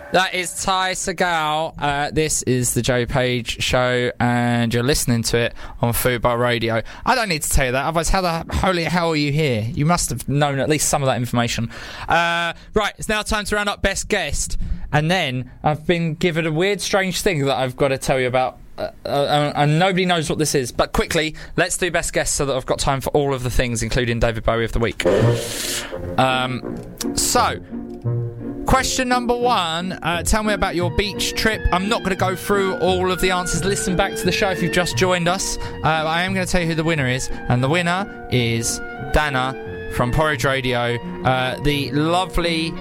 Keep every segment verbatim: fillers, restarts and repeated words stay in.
That is Ty Segal. Uh, this is the Joey Page Show, and you're listening to it on Fubar Radio. I don't need to tell you that, otherwise how the holy hell are you here? You must have known at least some of that information. Uh, right, it's now time to round up Best Guest, and then I've been given a weird, strange thing that I've got to tell you about. Uh, uh, and nobody knows what this is. But quickly, let's do Best Guest so that I've got time for all of the things, including David Bowie of the Week. Um, so... Question number one, uh, tell me about your beach trip. I'm not going to go through all of the answers. Listen back to the show if you've just joined us. Uh, I am going to tell you who the winner is. And the winner is Dana from Porridge Radio. Uh, the lovely,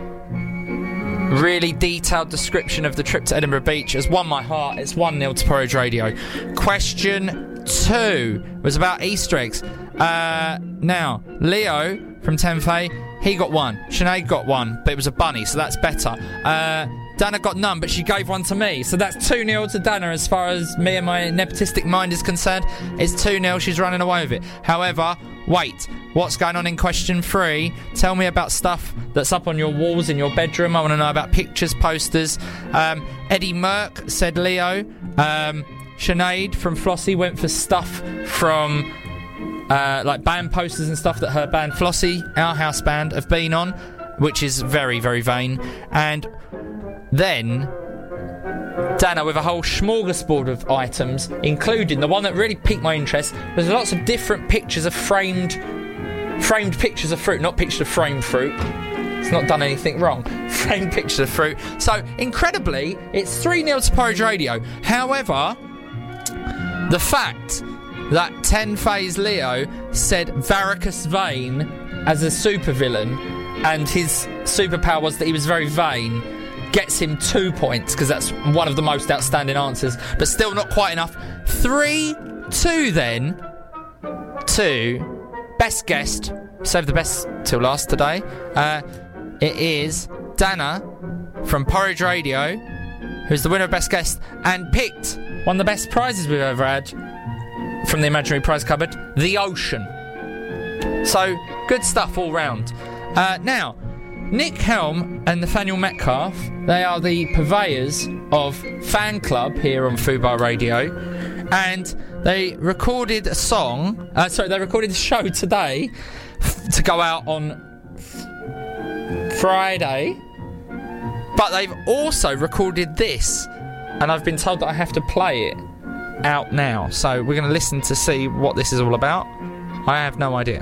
really detailed description of the trip to Edinburgh Beach has won my heart. It's one nil to Porridge Radio. Question two was about Easter eggs. Uh, now, Leo from Tenfei, he got one. Sinead got one, but it was a bunny, so that's better. Uh, Dana got none, but she gave one to me, so that's two nil to Dana as far as me and my nepotistic mind is concerned. It's two nil, she's running away with it. However, wait, what's going on in question three? Tell me about stuff that's up on your walls in your bedroom. I want to know about pictures, posters. Um, Eddie Merck said Leo. Um, Sinead from Flossie went for stuff from... Uh, like band posters and stuff that her band Flossie, our house band, have been on, which is very, very vain. And then Dana with a whole smorgasbord of items, including the one that really piqued my interest. There's lots of different pictures of framed framed pictures of fruit, not pictures of framed fruit. It's not done anything wrong. Framed pictures of fruit. So, incredibly, it's three nil to Porridge Radio. However, the fact that Tenfei's Leo said varicose vein as a supervillain, and his superpower was that he was very vain, gets him two points, because that's one of the most outstanding answers, but still not quite enough. three two then to Best Guest. Save the best till last today. Uh, it is Dana from Porridge Radio, who's the winner of Best Guest, and picked one of the best prizes we've ever had from the imaginary prize cupboard, the ocean. So, good stuff all round. Uh, now, Nick Helm and Nathaniel Metcalf, they are the purveyors of Fan Club here on Fubar Radio, and they recorded a song, uh, sorry, they recorded a show today f- to go out on f- Friday, but they've also recorded this, and I've been told that I have to play it out now, so we're going to listen to see what this is all about. I have no idea.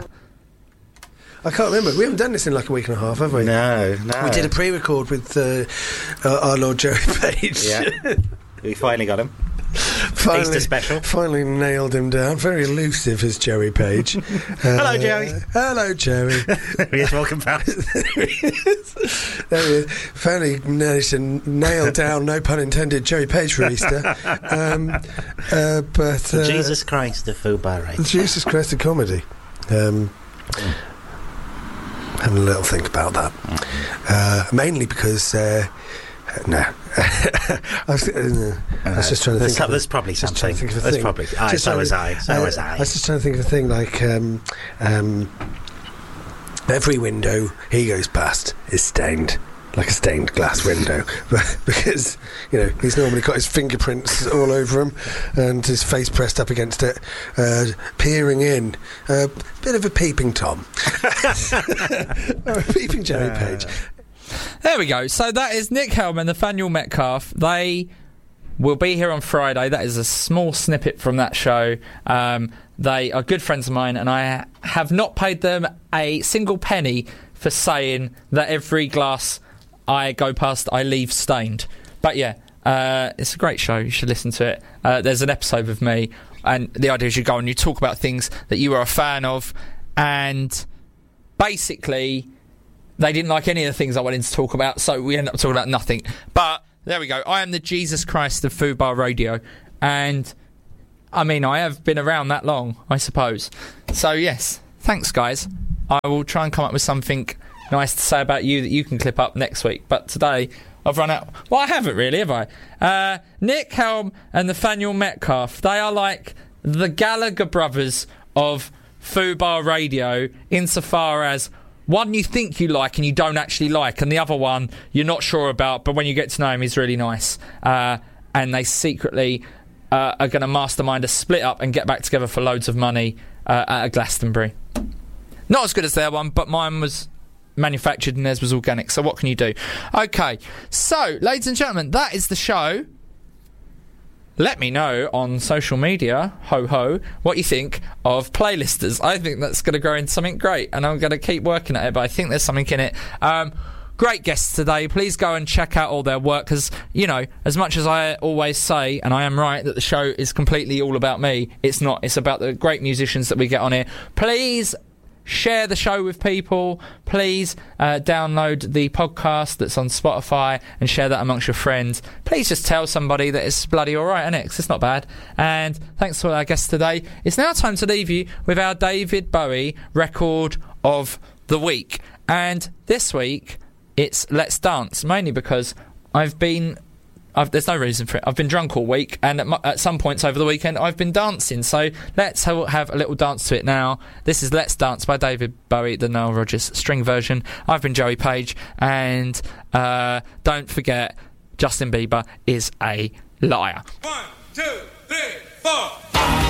I can't remember. We haven't done this in like a week and a half, have we? No, no. We did a pre-record with uh, uh, our Lord Joey Page. Yeah, we finally got him. Finally, Easter special. Finally nailed him down. Very elusive is Joey Page. Uh, hello, Joey. Hello, Joey. There he is. Welcome back. There he is. There he is. Finally managed to nail down, no pun intended, Joey Page for Easter. Um, uh, but uh, Jesus Christ, the Fubar Radio. Jesus Christ, the comedy. Um, mm. Having a little think about that. Uh, mainly because. Uh, No, I, was, uh, I was just trying to there's think. Of, there's probably something. Trying to think of a there's thing. probably. Aye, just so was to, I. So uh, was I. I was just trying to think of a thing like um, um, every window he goes past is stained, like a stained glass window, because you know he's normally got his fingerprints all over him and his face pressed up against it, uh, peering in. A uh, bit of a peeping Tom, or a peeping Joey Page. There we go. So that is Nick Helm and Nathaniel Metcalf. They will be here on Friday. That is a small snippet from that show. Um, they are good friends of mine, and I have not paid them a single penny for saying that every glass I go past, I leave stained. But yeah, uh, it's a great show. You should listen to it. Uh, there's an episode with me, and the idea is you go and you talk about things that you are a fan of, and basically they didn't like any of the things I wanted to talk about, so we ended up talking about nothing. But there we go. I am the Jesus Christ of Fubar Radio, and I mean, I have been around that long, I suppose. So yes, thanks guys. I will try and come up with something nice to say about you that you can clip up next week. But today I've run out. Well, I haven't really, have I? Uh, Nick Helm and Nathaniel Metcalf, they are like the Gallagher brothers of Fubar Radio, insofar as one you think you like and you don't actually like, and the other one you're not sure about, but when you get to know him, he's really nice. Uh, and they secretly uh, are going to mastermind a split up and get back together for loads of money uh, at a Glastonbury. Not as good as their one, but mine was manufactured and theirs was organic, so what can you do? Okay, so ladies and gentlemen, that is the show. Let me know on social media, ho ho, what you think of playlisters. I think that's going to grow into something great, and I'm going to keep working at it, but I think there's something in it. Um, great guests today. Please go and check out all their work, because, you know, as much as I always say, and I am right, that the show is completely all about me, it's not. It's about the great musicians that we get on here. Please share the show with people. Please uh, download the podcast that's on Spotify and share that amongst your friends. Please just tell somebody that it's bloody alright, isn't it? 'Cause it's not bad. And thanks for our guest today. It's now time to leave you with our David Bowie record of the week. And this week, it's Let's Dance, mainly because I've been... I've, there's no reason for it. I've been drunk all week, and at, my, at some points over the weekend, I've been dancing. So let's have, have a little dance to it now. This is Let's Dance by David Bowie, the Nile Rodgers string version. I've been Joey Page, and uh, don't forget, Justin Bieber is a liar. One, two, three, four.